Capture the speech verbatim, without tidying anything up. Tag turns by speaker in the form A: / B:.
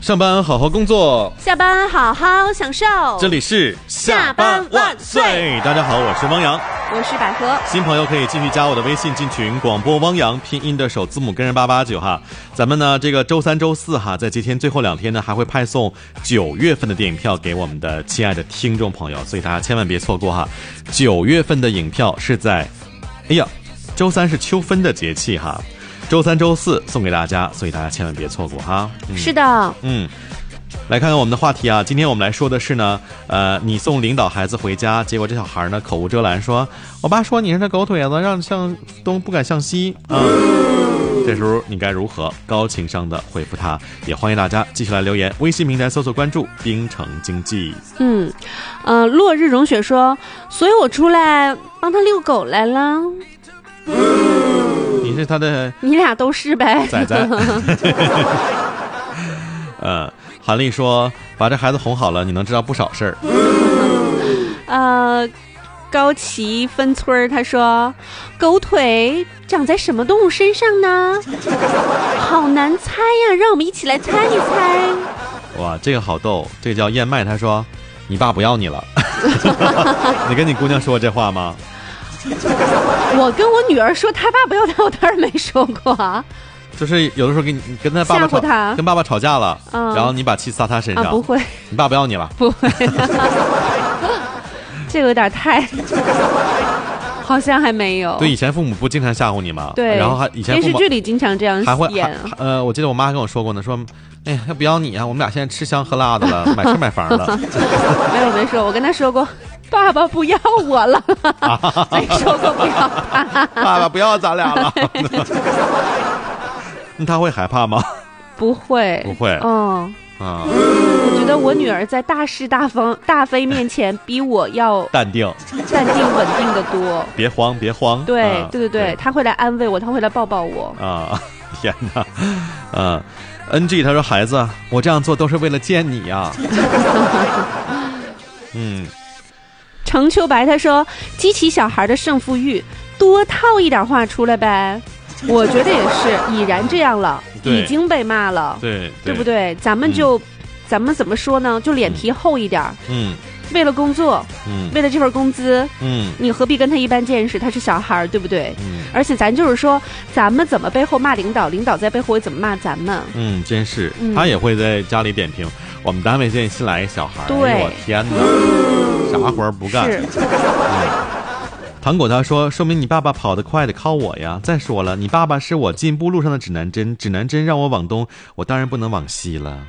A: 上班好好工作，
B: 下班好好享受。
A: 这里是下班万岁！大家好，我是汪洋，
B: 我是百合。
A: 新朋友可以继续加我的微信进群，广播汪洋拼音的首字母跟着八八九哈。咱们呢这个周三周四哈，在这天最后两天呢，还会派送九月份的电影票给我们的亲爱的听众朋友，所以大家千万别错过哈。九月份的影票是在，哎呀，周三是秋分的节气哈。周三周四送给大家，所以大家千万别错过哈、
B: 嗯、是的。
A: 嗯，来看看我们的话题啊，今天我们来说的是呢呃，你送领导孩子回家，结果这小孩呢口无遮拦说，我爸说你是那狗腿子，让向东不敢向西啊、嗯、这时候你该如何高情商的回复他？也欢迎大家继续来留言，微信平台搜索关注冰城经济。
B: 嗯呃，落日融雪说，所以我出来帮他遛狗来了。
A: 你是他的，
B: 你俩都是呗，
A: 仔仔。呃，韩丽说，把这孩子哄好了，你能知道不少事儿。
B: 呃，高崎分村他说，狗腿长在什么动物身上呢？好难猜呀，让我们一起来猜一猜。
A: 哇，这个好逗，这个叫燕麦，他说，你爸不要你了。你跟你姑娘说过这话吗？
B: 我跟我女儿说她爸不要她，我当然没说过啊。
A: 就是有的时候跟你跟他爸爸吵，
B: 他
A: 跟爸爸吵架了、嗯，然后你把气撒他身上、
B: 啊、不会，
A: 你爸不要你了，
B: 不会。这个有点太，好像还没有。
A: 对，以前父母不经常吓唬你吗？
B: 对，
A: 然后还以前
B: 电视剧里经常这样
A: 还会
B: 演。
A: 呃，我记得我妈跟我说过呢，说，哎呀，要不要你啊？我们俩现在吃香喝辣的了，买车买房了。
B: 没有没说，我跟他说过。爸爸不要我了，没说过不要他。
A: 爸爸不要咱俩了。那他会害怕吗？
B: 不会，
A: 不会。
B: 嗯
A: 啊，
B: 我觉得我女儿在大是大非大非面前比我要
A: 淡定、
B: 淡定、稳定的多。
A: 别慌，别慌。
B: 对、
A: 啊、
B: 对对对，她会来安慰我，她会来抱抱我。
A: 啊，天哪！啊 ，N G 他说孩子，我这样做都是为了见你呀、啊。嗯。
B: 程秋白他说，激起小孩的胜负欲，多套一点话出来呗。我觉得也是，已然这样了，已经被骂了，
A: 对 对,
B: 对不对？咱们就、嗯、咱们怎么说呢，就脸皮厚一点。
A: 嗯，
B: 为了工作，
A: 嗯，
B: 为了这份工资，
A: 嗯，
B: 你何必跟他一般见识？他是小孩，对不对？
A: 嗯，
B: 而且咱就是说，咱们怎么背后骂领导，领导在背后会怎么骂咱们？
A: 嗯，真是，嗯、他也会在家里点评。我们单位最近新来一小孩，
B: 对，
A: 哎、我天哪，啥活不干。
B: 是。
A: 嗯糖果他说，说明你爸爸跑得快得靠我呀。再说了，你爸爸是我进步路上的指南针，指南针让我往东，我当然不能往西了。